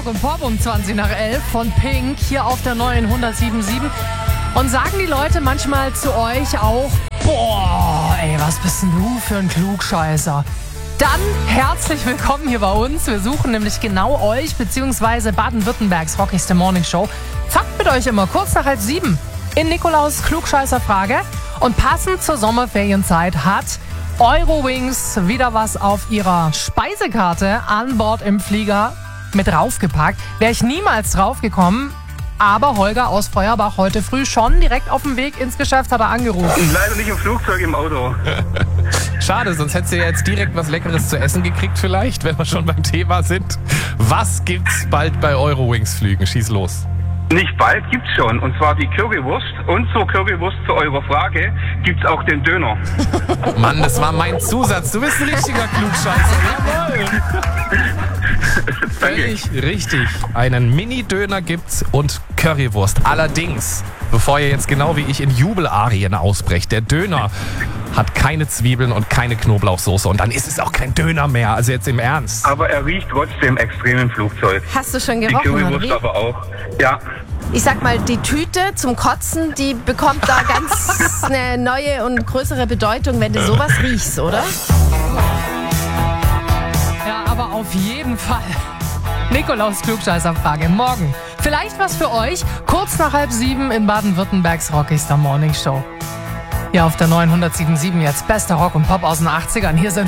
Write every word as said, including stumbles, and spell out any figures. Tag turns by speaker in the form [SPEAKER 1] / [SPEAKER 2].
[SPEAKER 1] Rock und Pop um zwanzig nach elf von Pink hier auf der neuen hundertsieben Komma sieben. Und sagen die Leute manchmal zu euch auch, boah, ey, was bist denn du für ein Klugscheißer? Dann herzlich willkommen hier bei uns. Wir suchen nämlich genau euch, beziehungsweise Baden-Württembergs rockigste Morningshow. Zappt mit euch immer kurz nach halb sieben in Nikolaus Klugscheißer-Frage. Und passend zur Sommerferienzeit hat Eurowings wieder was auf ihrer Speisekarte an Bord im Flieger mit draufgepackt. Wäre ich niemals draufgekommen, aber Holger aus Feuerbach heute früh schon direkt auf dem Weg ins Geschäft hat er angerufen.
[SPEAKER 2] Leider nicht im Flugzeug, im Auto.
[SPEAKER 3] Schade, sonst hättest du ja jetzt direkt was Leckeres zu essen gekriegt vielleicht, wenn wir schon beim Thema sind. Was gibt's bald bei Eurowings-Flügen? Schieß los.
[SPEAKER 2] Nicht bald, gibt's schon. Und zwar die Currywurst. Und zur Currywurst, zu eurer Frage, gibt's auch den Döner.
[SPEAKER 3] Mann, das war mein Zusatz. Du bist ein richtiger Klugscheißer. Jawohl. Völlig richtig. Einen Mini-Döner gibt's und Currywurst. Allerdings, bevor ihr jetzt genau wie ich in Jubelarien ausbrecht, der Döner hat keine Zwiebeln und keine Knoblauchsoße. Und dann ist es auch kein Döner mehr. Also jetzt im Ernst.
[SPEAKER 2] Aber er riecht trotzdem extrem im Flugzeug.
[SPEAKER 4] Hast du schon
[SPEAKER 2] Die
[SPEAKER 4] gerochen,
[SPEAKER 2] Currywurst
[SPEAKER 4] Henry?
[SPEAKER 2] aber auch. Ja.
[SPEAKER 4] Ich sag mal, die Tüte zum Kotzen, die bekommt da ganz eine neue und größere Bedeutung, wenn du sowas riechst, oder?
[SPEAKER 1] Ja, aber auf jeden Fall. Nikolaus Klugscheißer-Frage morgen. Vielleicht was für euch, kurz nach halb sieben in Baden-Württembergs rockigster Morningshow. Ja, auf der neuen hundertsieben Komma sieben jetzt bester Rock und Pop aus den achtzigern. Hier sind